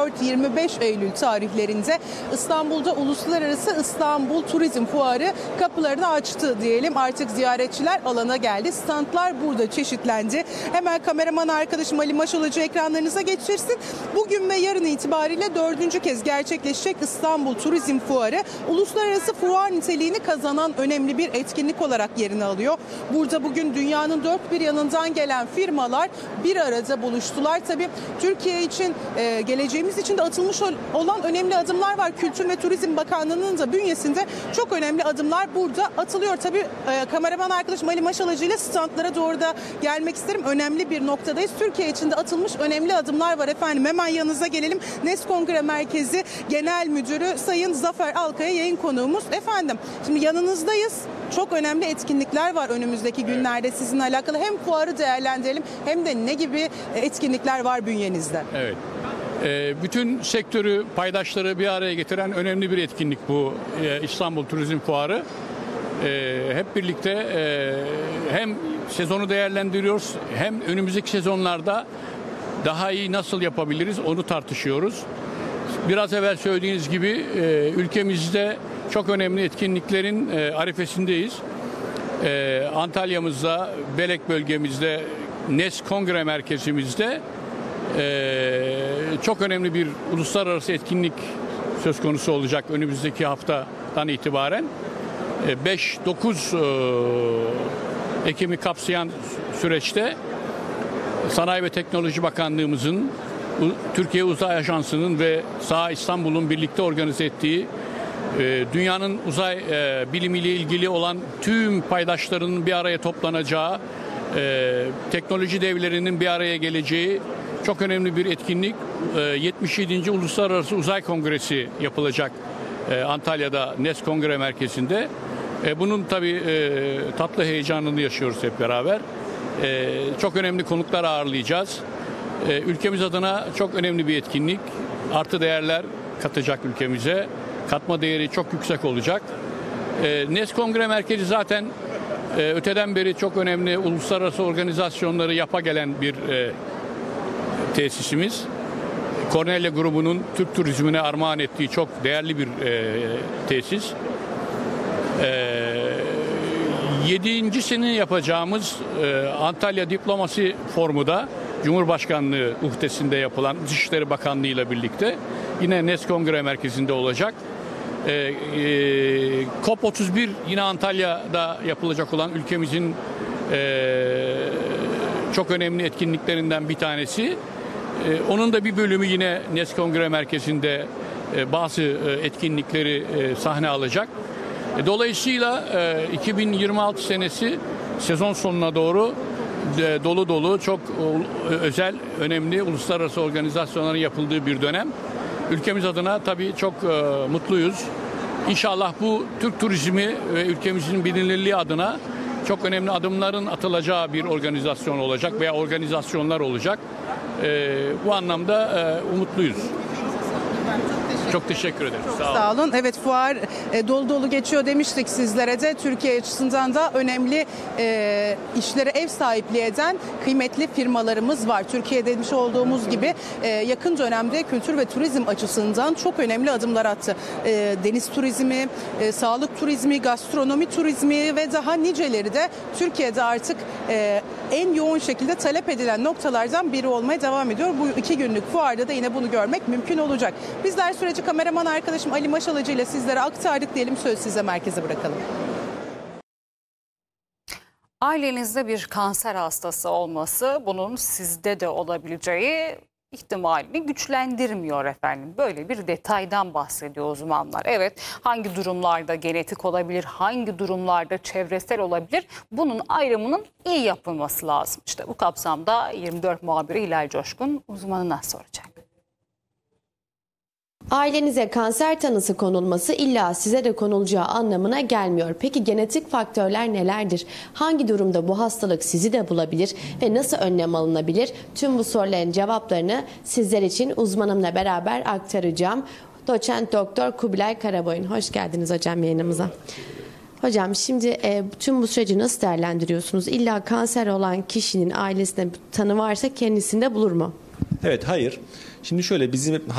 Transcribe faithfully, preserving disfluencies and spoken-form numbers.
dört yirmi beş Eylül tarihlerinde İstanbul'da Uluslararası İstanbul Turizm Fuarı kapılarını açtı diyelim. Artık ziyaretçiler alana geldi. Standlar burada çeşitlendi. Hemen kameraman arkadaşım Ali Maşalacı ekranlarınıza geçirsin. Bugün ve yarın itibariyle dördüncü kez gerçekleşecek İstanbul Turizm Fuarı uluslararası fuar niteliğini kazanan önemli bir etkinlik olarak yerini alıyor. Burada bugün dünyanın dört bir yanından gelen firmalar bir arada buluştular. Tabii Türkiye için, e, geleceğimiz için de atılmış olan önemli adımlar var. Kültür ve Turizm Bakanlığı'nın da bünyesinde çok önemli adımlar burada atılıyor. Tabii e, kameraman arkadaşım Ali Maşalacı ile standlara doğru da gelmek isterim. Önemli bir noktadayız. Türkiye için de atılmış önemli adımlar var efendim. Hemen yanınıza gelelim. Nes Kongre Merkezi Genel Müdürü Sayın Zafer Alkaya yayın konuğumuz. Efendim şimdi yanınızdayız. Çok önemli etkinlikler var önümüzdeki günlerde sizinle alakalı. Hem fuarı değerlendirelim hem de ne gibi etkinlikler var bünyenizde? Evet. Bütün sektörü, paydaşları bir araya getiren önemli bir etkinlik bu İstanbul Turizm Fuarı. Hep birlikte hem sezonu değerlendiriyoruz hem önümüzdeki sezonlarda daha iyi nasıl yapabiliriz onu tartışıyoruz. Biraz evvel söylediğiniz gibi ülkemizde çok önemli etkinliklerin arifesindeyiz. Antalya'mızda, Belek bölgemizde, Nes Kongre Merkezimizde çok önemli bir uluslararası etkinlik söz konusu olacak önümüzdeki haftadan itibaren. beş dokuz Ekim'i kapsayan süreçte Sanayi ve Teknoloji Bakanlığımızın, Türkiye Uzay Ajansı'nın ve Saha İstanbul'un birlikte organize ettiği dünyanın uzay bilimiyle ilgili olan tüm paydaşlarının bir araya toplanacağı, teknoloji devlerinin bir araya geleceği çok önemli bir etkinlik. yetmiş yedinci Uluslararası Uzay Kongresi yapılacak Antalya'da Nes Kongre Merkezi'nde. Bunun tabii tatlı heyecanını yaşıyoruz hep beraber. Çok önemli konuklar ağırlayacağız. Ülkemiz adına çok önemli bir etkinlik. Artı değerler katacak ülkemize. Katma değeri çok yüksek olacak. Nes Kongre Merkezi zaten öteden beri çok önemli uluslararası organizasyonları yapa gelen bir tesisimiz. Cornella grubunun Türk turizmine armağan ettiği çok değerli bir tesis. Yedincisini yapacağımız Antalya Diplomasi Forumu da Cumhurbaşkanlığı uhdesinde yapılan Dışişleri Bakanlığı ile birlikte yine Nes Kongre Merkezi'nde olacak. Ee, e, COP otuz bir yine Antalya'da yapılacak olan ülkemizin e, çok önemli etkinliklerinden bir tanesi. E, onun da bir bölümü yine Nes Kongre Merkezi'nde e, bazı e, etkinlikleri e, sahne alacak. E, dolayısıyla e, iki bin yirmi altı senesi sezon sonuna doğru de, dolu dolu çok o, özel, önemli uluslararası organizasyonların yapıldığı bir dönem. Ülkemiz adına tabii çok e, mutluyuz. İnşallah bu Türk turizmi ve ülkemizin bilinirliği adına çok önemli adımların atılacağı bir organizasyon olacak veya organizasyonlar olacak. E, bu anlamda e, umutluyuz. Çok teşekkür ederim. Çok sağ, sağ olun. olun. Evet, fuar e, dolu dolu geçiyor demiştik sizlere de. Türkiye açısından da önemli e, işlere ev sahipliği eden kıymetli firmalarımız var. Türkiye demiş olduğumuz gibi e, yakın dönemde kültür ve turizm açısından çok önemli adımlar attı. E, deniz turizmi, e, sağlık turizmi, gastronomi turizmi ve daha niceleri de Türkiye'de artık e, en yoğun şekilde talep edilen noktalardan biri olmaya devam ediyor. Bu iki günlük fuarda da yine bunu görmek mümkün olacak. Bizler süreci kameraman arkadaşım Ali Maşalacı ile sizlere aktardık diyelim, söz size, merkeze bırakalım. Ailenizde bir kanser hastası olması bunun sizde de olabileceği ihtimalini güçlendirmiyor efendim. Böyle bir detaydan bahsediyor uzmanlar. Evet, hangi durumlarda genetik olabilir, hangi durumlarda çevresel olabilir, bunun ayrımının iyi yapılması lazım. İşte bu kapsamda yirmi dört muhabiri Hilal Coşkun uzmanına soracak. Ailenize kanser tanısı konulması illa size de konulacağı anlamına gelmiyor. Peki genetik faktörler nelerdir? Hangi durumda bu hastalık sizi de bulabilir ve nasıl önlem alınabilir? Tüm bu soruların cevaplarını sizler için uzmanımla beraber aktaracağım. Doçent Doktor Kubilay Karaboyun. Hoş geldiniz hocam yayınımıza. Hocam şimdi e, tüm bu süreci nasıl değerlendiriyorsunuz? İlla kanser olan kişinin ailesinde tanı varsa kendisinde bulur mu? Evet, hayır. Şimdi şöyle, bizim